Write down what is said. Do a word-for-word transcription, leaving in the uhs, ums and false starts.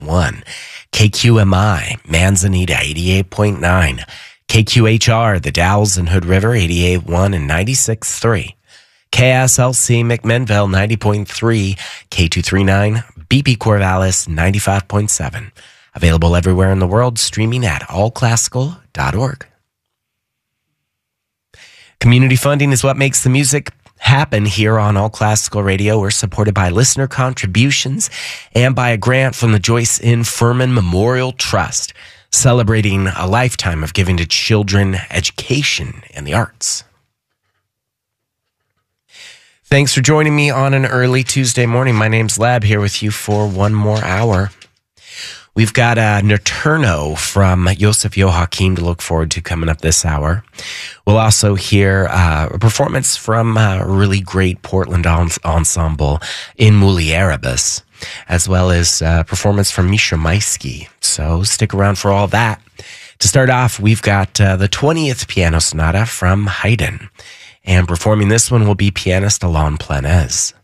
one. K Q M I, Manzanita, eighty-eight point nine. K Q H R, The Dalles and Hood River, eighty-eight point one and ninety-six point three. K S L C, McMinnville, ninety point three. K two thirty-nine, B P Corvallis, ninety-five point seven. Available everywhere in the world, streaming at all classical dot org. Community funding is what makes the music happen here on All Classical Radio. We're supported by listener contributions and by a grant from the Joyce N. Furman Memorial Trust, celebrating a lifetime of giving to children, education, and the arts. Thanks for joining me on an early Tuesday morning. My name's Lab, here with you for one more hour. We've got a Nocturno from Yosef Yohakim to look forward to coming up this hour. We'll also hear uh, a performance from a really great Portland ensemble in Mulieribus, as well as a performance from Misha Maisky. So stick around for all that. To start off, we've got uh, the twentieth Piano Sonata from Haydn. And performing this one will be pianist Alain Planez.